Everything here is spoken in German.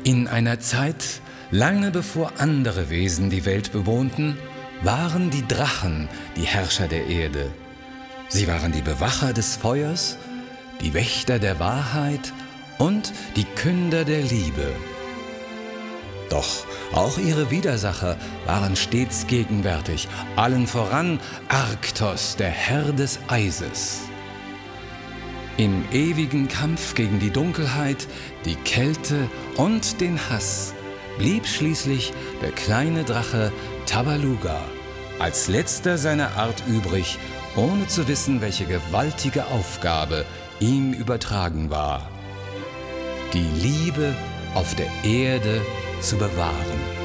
In einer Zeit, lange bevor andere Wesen die Welt bewohnten, waren die Drachen die Herrscher der Erde. Sie waren die Bewacher des Feuers, die Wächter der Wahrheit und die Künder der Liebe. Doch auch ihre Widersacher waren stets gegenwärtig, allen voran Arktos, der Herr des Eises. Im ewigen Kampf gegen die Dunkelheit, die Kälte und den Hass blieb schließlich der kleine Drache Tabaluga als letzter seiner Art übrig, ohne zu wissen, welche gewaltige Aufgabe ihm übertragen war: die Liebe auf der Erde zu bewahren.